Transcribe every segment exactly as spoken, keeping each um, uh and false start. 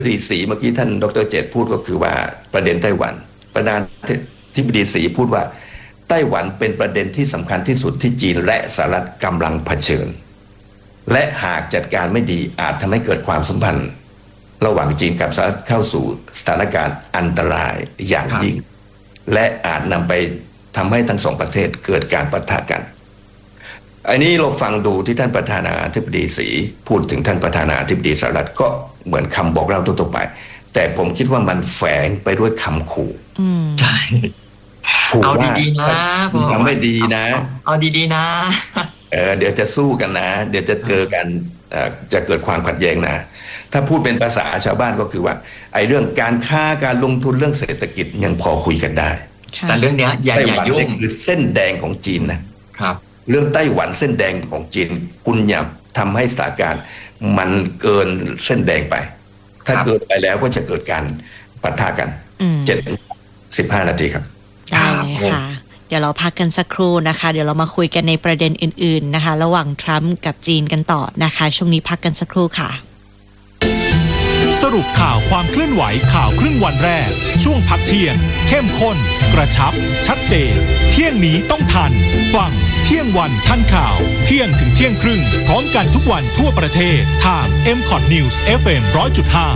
ดีสีเมื่อกี้ท่านดรเจตพูดก็คือว่าประเด็นไต้หวันประธานาธิบดีสีพูดว่าไต้หวันเป็นประเด็นที่สำคัญที่สุดที่จีนและสหรัฐกำลังเผชิญและหากจัดการไม่ดีอาจทำให้เกิดความสัมพันธ์ระหว่างจีนกับสหรัฐเข้าสู่สถานการณ์อันตรายอย่างยิ่งและอาจนำไปทำให้ทั้งสองประเทศเกิดการปะทะกันอันนี้เราฟังดูที่ท่านประธานาธิบดีสีพูดถึงท่านประธานาธิบดีสหรัฐก็เหมือนคำบอกเล่าทั่วไปแต่ผมคิดว่ามันแฝงไปด้วยคำขู่ใช่ขู่เอาว่าดีๆนะทำไม่ดีนะเอาดีๆนะเออเดี๋ยวจะสู้กันนะเดี๋ยวจะเจอกันจะเกิดความขัดแย้งนะถ้าพูดเป็นภาษาชาวบ้านก็คือว่าไอ้เรื่องการค้าการลงทุนเรื่องเศรษฐกิจยังพอคุยกันได้แต่เรื่องเนี้ยอย่าอย่ายุ่งคือเส้นแดงของจีนนะครับเรื่องไต้หวันเส้นแดงของจีนคุณอย่าทำให้สถานการณ์มันเกินเส้นแดงไปถ้าเกินไปแล้วก็จะเกิดการปะทะกันเจ็ดสิบห้านาทีครับได้เลยค่ะเดี๋ยวเราพักกันสักครู่นะคะเดี๋ยวเรามาคุยกันในประเด็นอื่นๆนะคะระหว่างทรัมป์กับจีนกันต่อนะคะช่วงนี้พักกันสักครู่ค่ะสรุปข่าวความเคลื่อนไหวข่าวครึ่งวันแรกช่วงพักเที่ยงเข้มข้นกระชับชัดเจนเที่ยงนี้ต้องทันฟังเที่ยงวันทันข่าวเที่ยงถึงเที่ยงครึ่งพร้อมกันทุกวันทั่วประเทศทาง เอ็ม คอท News เอฟ เอ็ม หนึ่งร้อยจุดห้า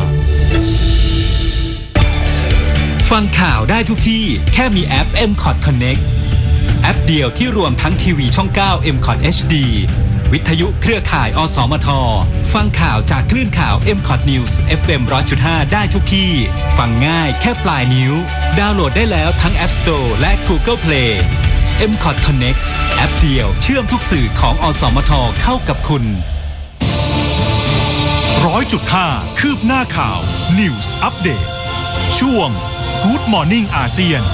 ฟังข่าวได้ทุกที่แค่มีแอป เอ็ม คอท Connect แอปเดียวที่รวมทั้งทีวีช่อง เก้า เอ็ม คอท เอช ดี วิทยุเครือข่าย อสมท ฟังข่าวจากคลื่นข่าว เอ็ม คอท News เอฟ เอ็ม หนึ่งร้อยจุดห้า ได้ทุกที่ฟังง่ายแค่ปลายนิ้วดาวน์โหลดได้แล้วทั้ง App Store และ Google Play เอ็ม คอท Connect แอปเดียวเชื่อมทุกสื่อของอสมทเข้ากับคุณ หนึ่งร้อยจุดห้า คืบหน้าข่าว News Update ช่วง Good Morning อาเซียน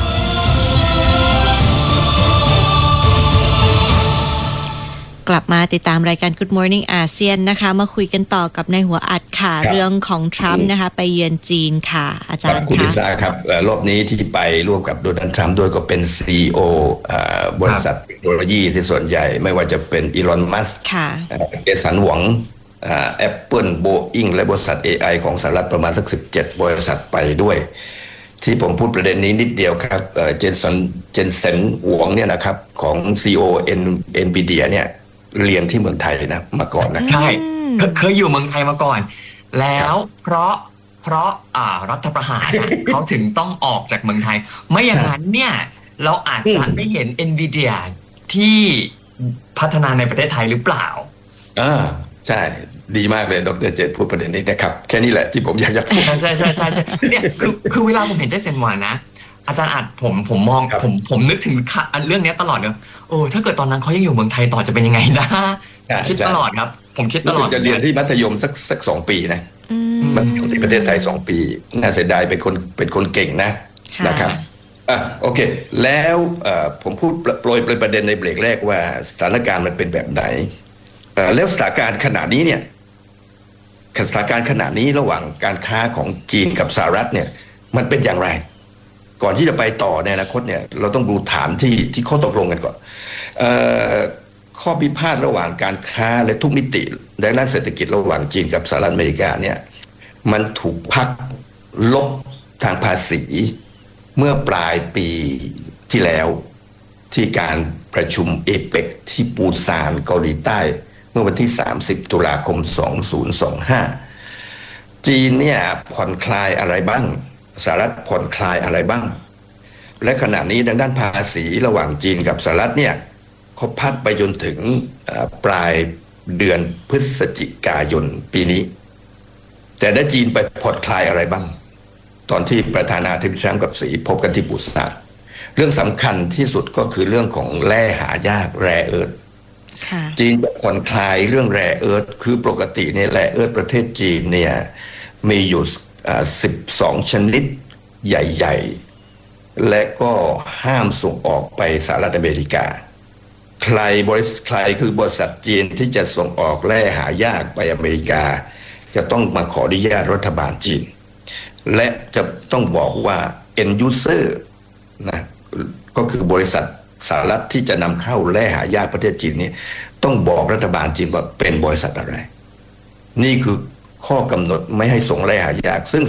กลับมาติดตามรายการ Good Morning อาเซียนนะคะมาคุยกันต่อกับในหัวอัดค่ะเรื่องของทรัมป์นะคะไปเยือนจีนค่ะอาจารย์คุณลิซ่าครับรอบนี้ที่ไปร่วมกับโดนัลด์ทรัมป์ด้วยก็เป็น ซี อี โอ บริษัทเทคโนโลยีที่ส่วนใหญ่ไม่ว่าจะเป็นอีลอนมัสก์เจสันหวังแอปเปิลโบอิงและบริษัท เอ ไอ ของสหรัฐประมาณสักสิบเจ็ดบริษัทไปด้วยที่ผมพูดประเด็นนี้นิดเดียวครับเจสันเจนเซนหวงเนี่ยนะครับของ ซี อี โอ เอ็น วี ดี เอ เนี่ยเรียนที่เมืองไทยนะมาก่อนนะใช่เคยอยู่เมืองไทยมาก่อนแล้วเพราะเพราะอ่ารัฐประหารเขาถึงต้องออกจากเมืองไทยไม่อย่างนั้นเนี่ยเราอาจจะไม่เห็น Nvidia ที่พัฒนาในประเทศไทยหรือเปล่าอ่าใช่ดีมากเลยดรเจตพูดประเด็นนี้นะครับแค่นี้แหละที่ผมอยากจะพูดใช่ใช่ใช่ใช่เนี่ยคือคือเวลาผมเห็นเจสันหวังนะอาจารย์อาจผมผมมองผมผมนึกถึงเรื่องนี้ตลอดเลยโอ้ถ้าเกิดตอนนั้นเขายังอยู่เมืองไทยต่อจะเป็นยังไงนะคิดตลอดครับผมคิดตลอดจะเรียนที่มัธยมสักสักสองปีนะมันอยู่ที่ประเทศไทยสองปีน่าเสียดายเป็นคนเป็นคนเก่งนะนะครับอ่ะโอเคแล้วผมพูดโปรยประเด็นในเบรกแรกว่าสถานการณ์มันเป็นแบบไหนแล้วสถานการณ์ขณะนี้เนี่ยสถานการณ์ขณะนี้ระหว่างการค้าของจีนกับสหรัฐเนี่ยมันเป็นอย่างไรก่อนที่จะไปต่อในอนาคตเนี่ยเราต้องดูฐานที่ที่ข้อตกลงกันก่อนข้อพิพาทระหว่างการค้าและทุกมิติในด้านเศรษฐกิจระหว่างจีนกับสหรัฐอเมริกาเนี่ยมันถูกพักลบทางภาษีเมื่อปลายปีที่แล้วที่การประชุมเอเปกที่ปูซานเกาหลีใต้เมื่อวันที่สามสิบตุลาคมสองพันยี่สิบห้าจีนเนี่ยผ่อนคลายอะไรบ้างสหรัฐผ่อนคลายอะไรบ้างและขณะนี้ทางด้านภาษีระหว่างจีนกับสหรัฐเนี่ยเขาพักไปจนถึงปลายเดือนพฤศจิกายนปีนี้แต่ได้จีนไปผ่อนคลายอะไรบ้างตอนที่ประธานาธิบดีทรัมป์กับสีพบกันที่ปูซานเรื่องสำคัญที่สุดก็คือเรื่องของแร่หายากแร่เอิร์ธจีนผ่อนคลายเรื่องแร่เอิร์ธคือปกติเนี่ยแร่เอิร์ธประเทศจีนเนี่ยมีอยู่สิบสองชนิดใหญ่ๆและก็ห้ามส่งออกไปสหรัฐอเมริกาใครบริษัทใครคือบริษัทจีนที่จะส่งออกแร่หายากไปอเมริกาจะต้องมาขออนุญาตรัฐบาลจีนและจะต้องบอกว่า end user นะก็คือบริษัทสหรัฐที่จะนำเข้าแร่หายากประเทศจีนนี้ต้องบอกรัฐบาลจีนว่าเป็นบริษัทอะไรนี่คือข้อกำหนดไม่ให้ส่งแร่หายากซึ่ง